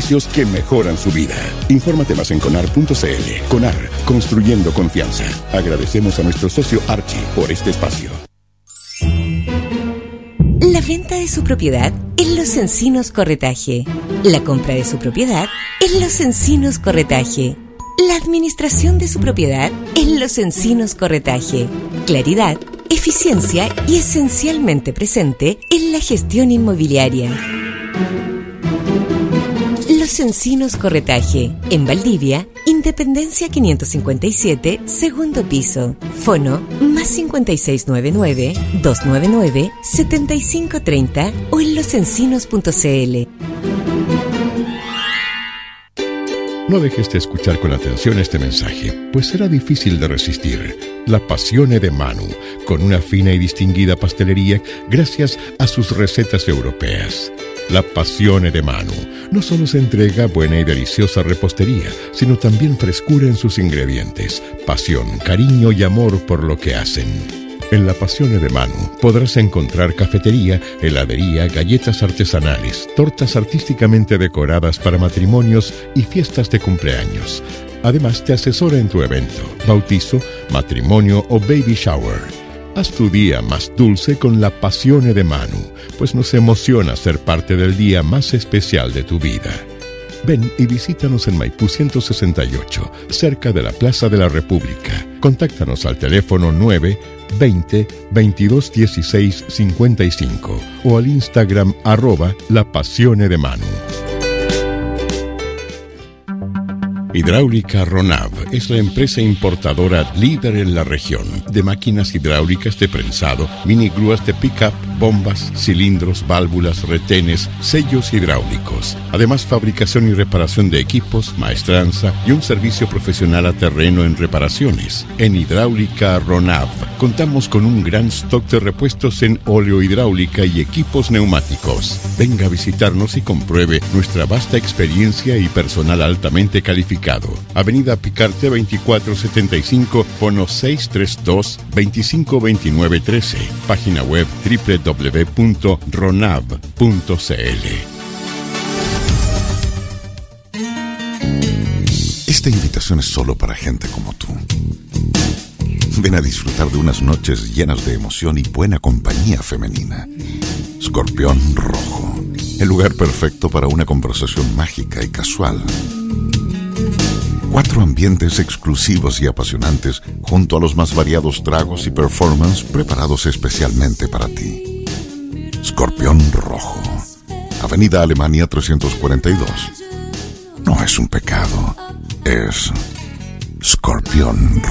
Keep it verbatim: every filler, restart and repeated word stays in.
precios que mejoran su vida. Infórmate más en conar punto c l. Conar, construyendo confianza. Agradecemos a nuestro socio Archie por este espacio. La venta de su propiedad en Los Encinos Corretaje. La compra de su propiedad en Los Encinos Corretaje. La administración de su propiedad en Los Encinos Corretaje. Claridad, eficiencia y esencialmente presente en la gestión inmobiliaria. Los Encinos Corretaje, en Valdivia, Independencia quinientos cincuenta y siete, segundo piso. Fono más cinco seis nueve nueve, dos nueve nueve, siete cinco tres cero o en losencinos punto c l. No dejes de escuchar con atención este mensaje, pues será difícil de resistir. La Passione de Manu, con una fina y distinguida pastelería gracias a sus recetas europeas. La Passione de Manu no solo se entrega buena y deliciosa repostería, sino también frescura en sus ingredientes, pasión, cariño y amor por lo que hacen. En La Passione de Manu podrás encontrar cafetería, heladería, galletas artesanales, tortas artísticamente decoradas para matrimonios y fiestas de cumpleaños. Además, te asesora en tu evento, bautizo, matrimonio o baby shower. Haz tu día más dulce con La Passione de Manu, pues nos emociona ser parte del día más especial de tu vida. Ven y visítanos en Maipú ciento sesenta y ocho, cerca de la Plaza de la República. Contáctanos al teléfono nueve veinte, veintidós dieciséis cincuenta y cinco o al Instagram arroba La Passione de Manu. Hidráulica Ronav es la empresa importadora líder en la región de máquinas hidráulicas de prensado, mini grúas de pick-up, bombas, cilindros, válvulas, retenes, sellos hidráulicos. Además, fabricación y reparación de equipos, maestranza y un servicio profesional a terreno en reparaciones. En Hidráulica Ronav contamos con un gran stock de repuestos en oleohidráulica y equipos neumáticos. Venga a visitarnos y compruebe nuestra vasta experiencia y personal altamente calificado. Avenida Picarte veinticuatro setenta y cinco, fono seis tres dos, veinticinco veintinueve trece. Página web doble u doble u doble u punto ronav punto c l. Esta invitación es solo para gente como tú. Ven a disfrutar de unas noches llenas de emoción y buena compañía femenina. Escorpión Rojo, el lugar perfecto para una conversación mágica y casual. Cuatro ambientes exclusivos y apasionantes junto a los más variados tragos y performance preparados especialmente para ti. Escorpión Rojo, Avenida Alemania trescientos cuarenta y dos. No es un pecado, es Escorpión Rojo.